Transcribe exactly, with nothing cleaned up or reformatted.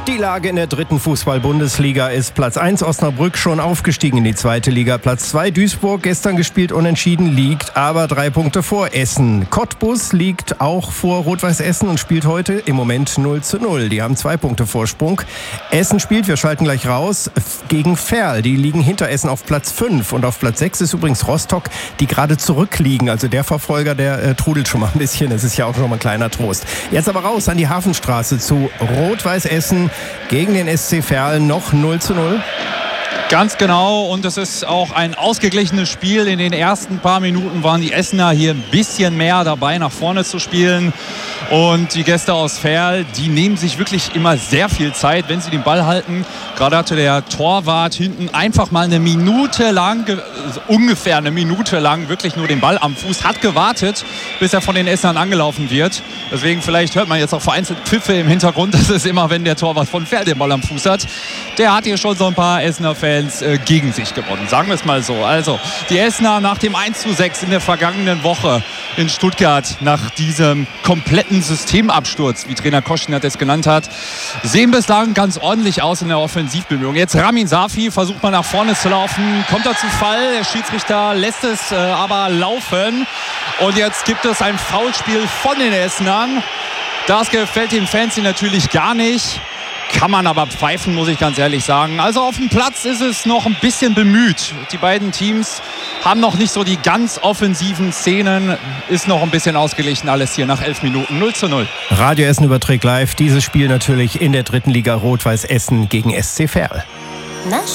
Die Lage in der dritten Fußball-Bundesliga ist: Platz eins Osnabrück schon aufgestiegen in die zweite Liga. Platz zwei Duisburg, gestern gespielt, unentschieden, liegt aber drei Punkte vor Essen. Cottbus liegt auch vor Rot-Weiß Essen und spielt heute im Moment null zu null. Die haben zwei Punkte Vorsprung. Essen spielt, wir schalten gleich raus, gegen Verl. Die liegen hinter Essen auf Platz fünf. Und auf Platz sechs ist übrigens Rostock, die gerade zurückliegen. Also der Verfolger, der äh, trudelt schon mal ein bisschen. Das ist ja auch schon mal ein kleiner Trost. Jetzt aber raus an die Hafenstraße zu Rot-Weiß Essen. Gegen den S C Verl noch null zu null. Ganz genau, und es ist auch ein ausgeglichenes Spiel. In den ersten paar Minuten waren die Essener hier ein bisschen mehr dabei, nach vorne zu spielen. Und die Gäste aus Verl, die nehmen sich wirklich immer sehr viel Zeit, wenn sie den Ball halten. Gerade hatte der Torwart hinten einfach mal eine Minute lang, ungefähr eine Minute lang, wirklich nur den Ball am Fuß, hat gewartet, bis er von den Essenern angelaufen wird. Deswegen vielleicht hört man jetzt auch vereinzelt Pfiffe im Hintergrund. Das ist immer, wenn der Torwart von Verl den Ball am Fuß hat. Der hat hier schon so ein paar Essener Fans äh, gegen sich gewonnen, sagen wir es mal so. Also die Essener nach dem eins zu sechs in der vergangenen Woche in Stuttgart, nach diesem kompletten Systemabsturz, wie Trainer Koschinat es genannt hat, sehen bislang ganz ordentlich aus in der Offensivbemühung. Jetzt Ramin Safi versucht mal nach vorne zu laufen, kommt er zu Fall, der Schiedsrichter lässt es äh, aber laufen und jetzt gibt es ein Foulspiel von den Essenern. Das gefällt den Fans natürlich gar nicht. Kann man aber pfeifen, muss ich ganz ehrlich sagen. Also auf dem Platz ist es noch ein bisschen bemüht. Die beiden Teams haben noch nicht so die ganz offensiven Szenen. Ist noch ein bisschen ausgeglichen alles hier nach elf Minuten. null zu null. Radio Essen überträgt live dieses Spiel natürlich in der dritten Liga. Rot-Weiß Essen gegen S C Verl. Na